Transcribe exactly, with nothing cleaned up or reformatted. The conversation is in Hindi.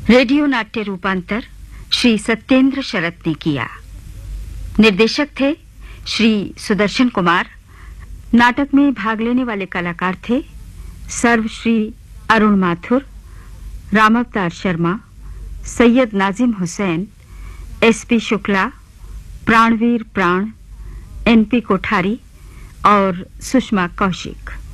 रेडियो नाट्य रूपांतर श्री सत्येंद्र शरत ने किया। निर्देशक थे श्री सुदर्शन कुमार। नाटक में भाग लेने वाले कलाकार थे सर्वश्री अरुण माथुर, रामावतार शर्मा, सैयद नाजिम हुसैन, एसपी शुक्ला, प्राणवीर प्राण, एनपी कोठारी और सुषमा कौशिक।